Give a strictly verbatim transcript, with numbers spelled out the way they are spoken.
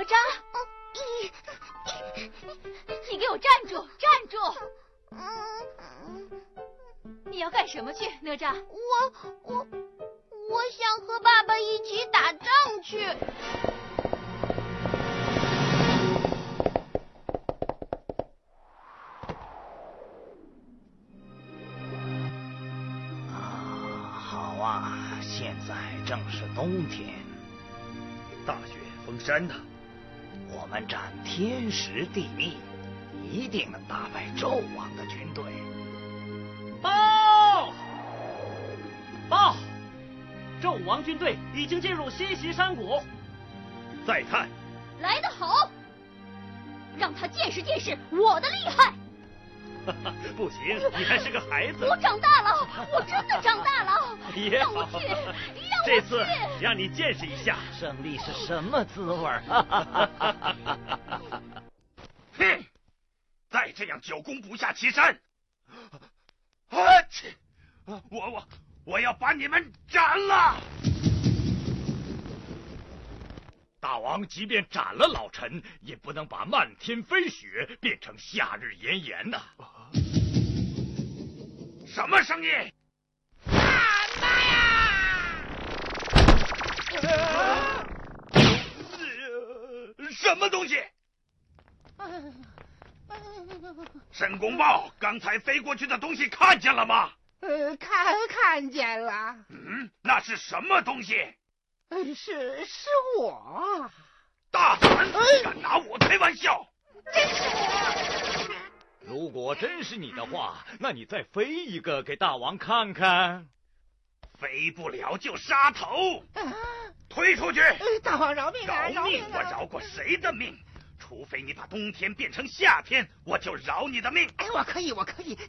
吒，你给我站住！站住！你要干什么去，哪吒？ 我我我想和爸爸一起打仗去。 啊，现在正是冬天， 大雪封山呐。 我们占天时地利，一定能打败纣王的军队。 报！报！纣王军队已经进入西岐山谷。 再看， 来得好，让他见识见识我的厉害。 不行，你还是个孩子。 我长大了，我真的长大了。 也让我去，让我去。 这次让你见识一下胜利是什么滋味。 哼！再这样久攻不下岐山，啊切！我我我要把你们斩了！大王即便斩了老臣，也不能把漫天飞雪变成夏日炎炎呐！什么声音？ 啊妈呀！ 啊、什么东西？申公豹，刚才飞过去的东西看见了吗？ 呃，看看见了。 嗯，那是什么东西？ 是是我。 大胆，敢拿我开玩笑！ 真是我。 如果真是你的话，那你再飞一个给大王看看。 飞不了就杀头，啊、推出去！ 大王饶命啊！ 饶命！我饶过谁的命？除非你把冬天变成夏天，我就饶你的命。 哎，我可以，我可以。